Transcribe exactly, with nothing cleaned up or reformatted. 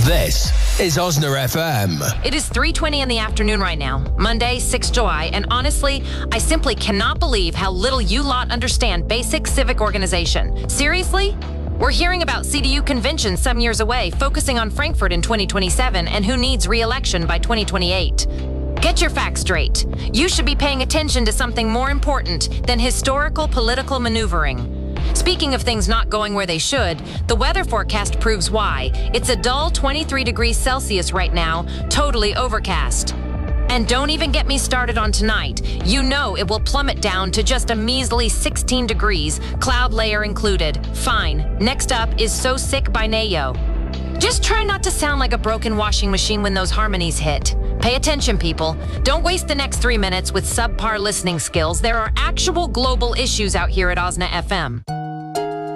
This is Osna F M. It is three twenty in the afternoon right now, Monday, sixth of July, and honestly, I simply cannot believe how little you lot understand basic civic organization. Seriously? We're hearing about C D U conventions some years away, focusing on Frankfurt in twenty twenty-seven and who needs re-election by twenty twenty-eight. Get your facts straight. You should be paying attention to something more important than historical political maneuvering. Speaking of things not going where they should, the weather forecast proves why. It's a dull twenty-three degrees Celsius right now, totally overcast. And don't even get me started on tonight. You know it will plummet down to just a measly sixteen degrees, cloud layer included. Fine. Next up is So Sick by Nayo. Just try not to sound like a broken washing machine when those harmonies hit. Pay attention, people. Don't waste the next three minutes with subpar listening skills. There are actual global issues out here at Osna F M.